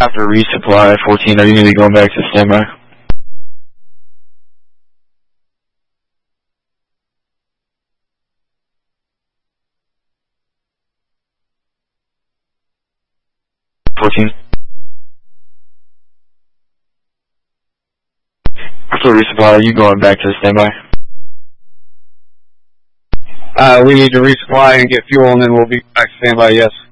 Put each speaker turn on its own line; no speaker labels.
After resupply, 14, are you going to be going back to standby? After resupply, are you going back to standby?
We need to resupply and get fuel, and then we'll be back to standby, yes.